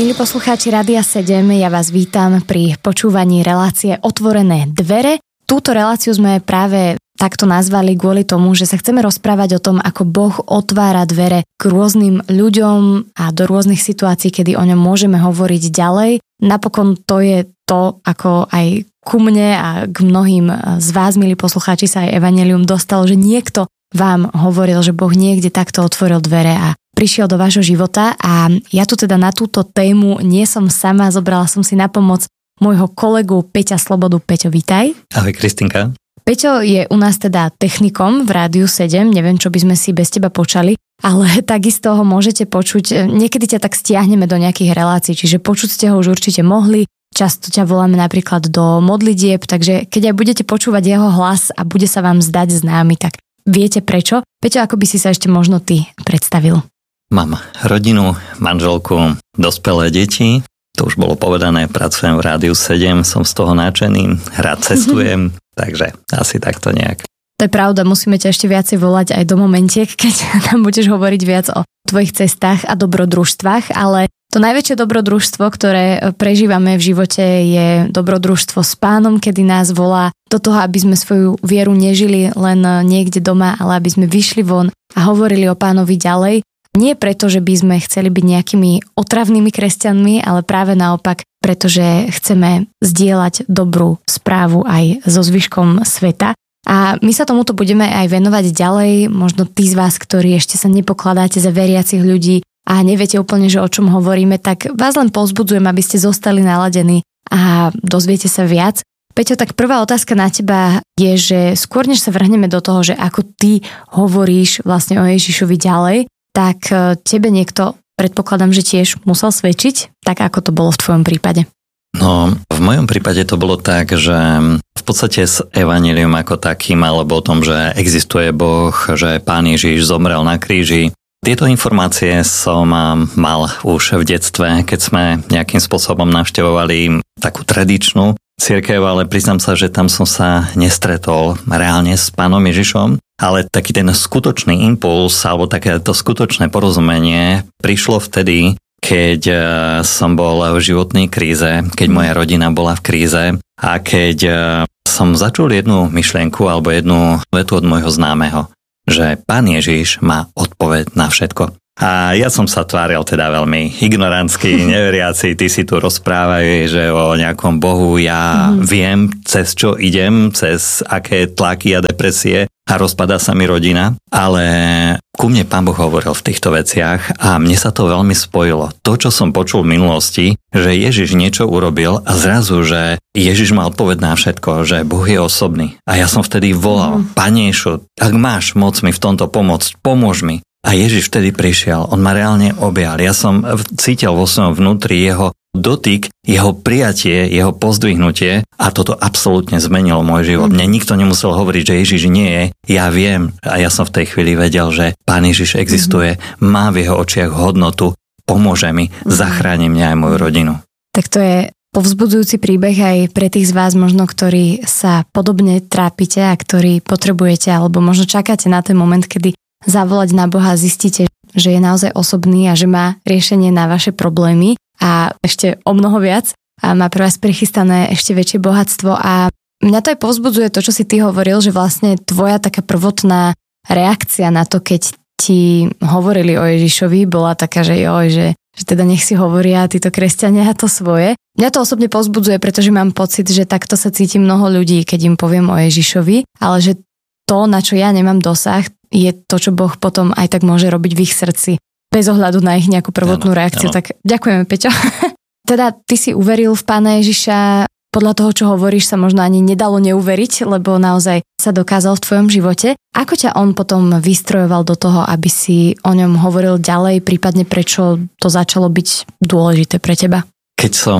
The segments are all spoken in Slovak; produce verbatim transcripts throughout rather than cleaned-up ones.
Milí poslucháči Rádia sedem, ja vás vítam pri počúvaní relácie Otvorené dvere. Túto reláciu sme práve takto nazvali kvôli tomu, že sa chceme rozprávať o tom, ako Boh otvára dvere k rôznym ľuďom a do rôznych situácií, kedy o ňom môžeme hovoriť ďalej. Napokon to je to, ako aj ku mne a k mnohým z vás, milí poslucháči, sa aj evanjelium dostalo, že niekto vám hovoril, že Boh niekde takto otvoril dvere a prišiel do vášho života. A ja tu teda na túto tému nie som sama, zobrala som si na pomoc môjho kolegu Peťa Slobodu. Peťo, vítaj. Ahoj, Kristinka. Peťo je u nás teda technikom v Rádiu sedem, neviem, čo by sme si bez teba počali, ale takisto ho môžete počuť, niekedy ťa tak stiahneme do nejakých relácií, čiže počuť ste ho už určite mohli, často ťa voláme napríklad do modlitieb, takže keď aj budete počúvať jeho hlas a bude sa vám zdať známy, tak viete prečo. Peťo, ako by si sa ešte možno ty predstavil? Mám rodinu, manželku, dospelé deti, to už bolo povedané, pracujem v Rádiu sedem, som z toho nadšený, rád cestujem, takže asi takto nejak. To je pravda, musíme ťa ešte viacej volať aj do momentiek, keď nám budeš hovoriť viac o tvojich cestách a dobrodružstvách, ale to najväčšie dobrodružstvo, ktoré prežívame v živote, je dobrodružstvo s Pánom, kedy nás volá do toho, aby sme svoju vieru nežili len niekde doma, ale aby sme vyšli von a hovorili o Pánovi ďalej. Nie preto, že by sme chceli byť nejakými otravnými kresťanmi, ale práve naopak, pretože chceme zdieľať dobrú správu aj so zvyškom sveta. A my sa tomuto budeme aj venovať ďalej, možno tí z vás, ktorí ešte sa nepokladáte za veriacich ľudí a neviete úplne, že o čom hovoríme, tak vás len povzbudzujem, aby ste zostali naladení a dozviete sa viac. Peťo, tak prvá otázka na teba je, že skôr než sa vrhneme do toho, že ako ty hovoríš vlastne o Ježišovi ďalej, tak tebe niekto, predpokladám, že tiež musel svedčiť, tak ako to bolo v tvojom prípade? No, v mojom prípade to bolo tak, že v podstate s evanjelium ako takým, alebo o tom, že existuje Boh, že Pán Ježiš zomrel na kríži, tieto informácie som mal už v detstve, keď sme nejakým spôsobom navštevovali takú tradičnú cirkev, ale priznám sa, že tam som sa nestretol reálne s Pánom Ježišom, ale taký ten skutočný impuls alebo takéto skutočné porozumenie prišlo vtedy, keď som bol v životnej kríze, keď moja rodina bola v kríze a keď som začul jednu myšlienku alebo jednu vetu od môjho známeho, že Pán Ježiš má odpoveď na všetko. A ja som sa tváril teda veľmi ignorantsky, neveriaci, ty si tu rozprávajú, že o nejakom Bohu ja mm. viem, cez čo idem, cez aké tlaky a depresie a rozpadá sa mi rodina, ale ku mne Pán Boh hovoril v týchto veciach a mne sa to veľmi spojilo. To, čo som počul v minulosti, že Ježiš niečo urobil a zrazu, že Ježiš mal odpoveď na všetko, že Boh je osobný. A ja som vtedy volal, mm. Pane Ježišu, ak máš moc mi v tomto pomôcť, pomôž mi. A Ježiš vtedy prišiel, on ma reálne objal. Ja som cítil vo svojom vnútri jeho dotyk, jeho prijatie, jeho pozdvihnutie a toto absolútne zmenilo môj život. Mne nikto nemusel hovoriť, že Ježiš nie je. Ja viem a ja som v tej chvíli vedel, že Pán Ježiš existuje, mm-hmm. má v jeho očiach hodnotu, pomôže mi, mm-hmm. zachráni mňa aj moju rodinu. Tak to je povzbudzujúci príbeh aj pre tých z vás možno, ktorí sa podobne trápite a ktorí potrebujete alebo možno čakáte na ten moment, kedy zavolať na Boha a zistíte, že je naozaj osobný a že má riešenie na vaše problémy a ešte o mnoho viac a má pre vás prichystané ešte väčšie bohatstvo a mňa to aj povzbudzuje to, čo si ty hovoril, že vlastne tvoja taká prvotná reakcia na to, keď ti hovorili o Ježišovi, bola taká, že joj, že, že teda nech si hovoria títo kresťania to svoje. Mňa to osobne povzbudzuje, pretože mám pocit, že takto sa cíti mnoho ľudí, keď im poviem o Ježišovi, ale že to, na čo ja nemám dosah, je to, čo Boh potom aj tak môže robiť v ich srdci, bez ohľadu na ich nejakú prvotnú ano, reakciu. Ano. Tak ďakujeme, Peťo. Teda ty si uveril v Pána Ježiša, podľa toho, čo hovoríš, sa možno ani nedalo neuveriť, lebo naozaj sa dokázal v tvojom živote. Ako ťa on potom vystrojoval do toho, aby si o ňom hovoril ďalej, prípadne prečo to začalo byť dôležité pre teba? Keď som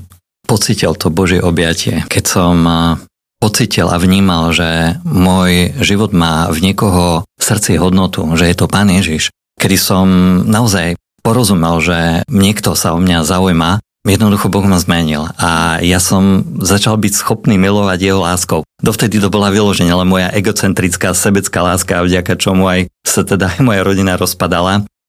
pocítil to Božie objatie, keď som pocítil a vnímal, že môj život má v niekoho v srdci hodnotu, že je to Pán Ježiš, kedy som naozaj porozumel, že niekto sa o mňa zaujíma, jednoducho Boh ma zmenil a ja som začal byť schopný milovať jeho láskou. Dovtedy to bola vyloženie len moja egocentrická sebecká láska, vďaka čomu aj sa teda aj moja rodina rozpadala.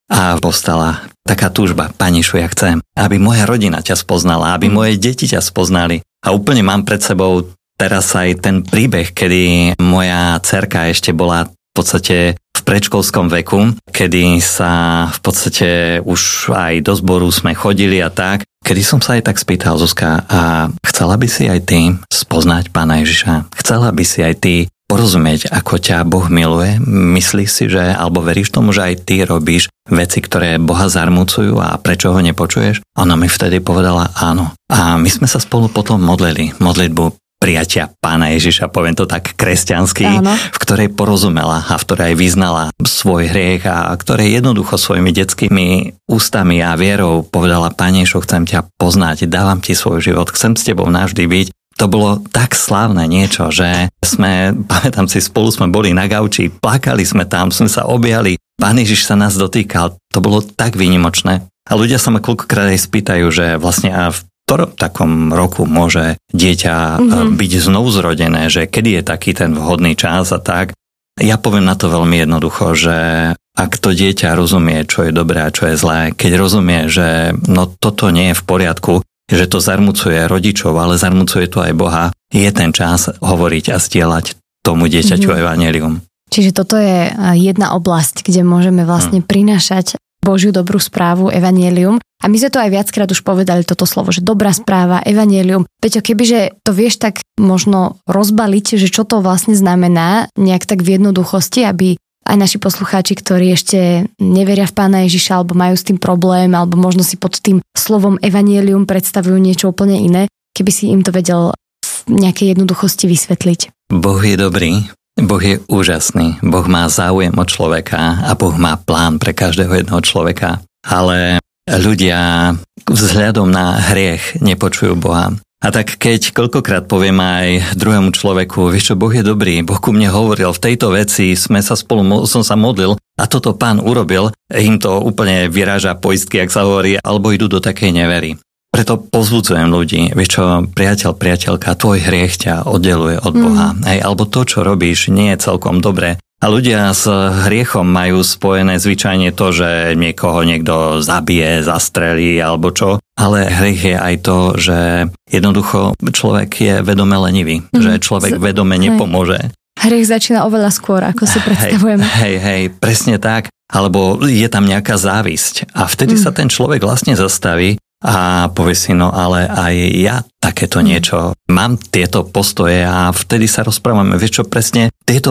a postala taká túžba, Pane Ježišu, ja chcem, aby moja rodina ťa spoznala, aby moje deti ťa spoznali. A úplne mám pred sebou teraz aj ten príbeh, kedy moja dcerka ešte bola v podstate v predškolskom veku, kedy sa v podstate už aj do zboru sme chodili a tak, kedy som sa aj tak spýtal, Zuzka, a chcela by si aj ty spoznať Pána Ježiša? Chcela by si aj ty porozumieť, ako ťa Boh miluje? Myslíš si, že, alebo veríš tomu, že aj ty robíš veci, ktoré Boha zarmucujú a prečo ho nepočuješ? Ona mi vtedy povedala áno. A my sme sa spolu potom modlili, modlitbu prijatia Pána Ježiša, poviem to tak kresťansky, áno. V ktorej porozumela a v ktorej vyznala svoj hriech a ktorej jednoducho svojimi detskými ústami a vierou povedala, Pane Ježišu, chcem ťa poznať, dávam ti svoj život, chcem s tebou navždy byť. To bolo tak slávne niečo, že sme, pamätám si, spolu sme boli na gauči, plakali sme tam, sme sa objali, Pán Ježiš sa nás dotýkal, to bolo tak výnimočné. A ľudia sa ma koľkokrát aj spýtajú, že vlastne a v ktorom takom roku môže dieťa mm-hmm. byť znovuzrodené, že kedy je taký ten vhodný čas a tak. Ja poviem na to veľmi jednoducho, že ak to dieťa rozumie, čo je dobré a čo je zlé, keď rozumie, že no toto nie je v poriadku, že to zarmucuje rodičov, ale zarmucuje to aj Boha, je ten čas hovoriť a zdieľať tomu dieťaťu mm-hmm. evanjelium. Čiže toto je jedna oblasť, kde môžeme vlastne mm. prinášať Božiu dobrú správu, evanjelium. A my sme to aj viackrát už povedali toto slovo, že dobrá správa, evanjelium. Peťo, kebyže to vieš tak možno rozbaliť, že čo to vlastne znamená, nejak tak v jednoduchosti, aby aj naši poslucháči, ktorí ešte neveria v Pána Ježiša, alebo majú s tým problém, alebo možno si pod tým slovom evanjelium predstavujú niečo úplne iné, keby si im to vedel v nejakej jednoduchosti vysvetliť. Boh je dobrý. Boh je úžasný, Boh má záujem o človeka a Boh má plán pre každého jedného človeka, ale ľudia vzhľadom na hriech nepočujú Boha. A tak keď koľkokrát poviem aj druhému človeku, vieš čo, Boh je dobrý, Boh ku mne hovoril, v tejto veci sme sa spolu, som sa modlil a toto Pán urobil, im to úplne vyráža poistky, ak sa hovorí, alebo idú do takej nevery. Preto povzbudzujem ľudí, vieš čo, priateľ, priateľka, tvoj hriech ťa oddeluje od Boha. Mm. Hej, alebo to, čo robíš, nie je celkom dobré. A ľudia s hriechom majú spojené zvyčajne to, že niekoho niekto zabije, zastrelí alebo čo. Ale hriech je aj to, že jednoducho človek je vedome lenivý. Mm. Že človek Z... vedome nepomôže. Hriech začína oveľa skôr, ako si predstavujeme. Hej, hej, hej, presne tak. Alebo je tam nejaká závisť. A vtedy mm. sa ten človek vlastne zastaví a povie si, no ale aj ja takéto niečo, mám tieto postoje a vtedy sa rozprávame, vieš čo, presne tieto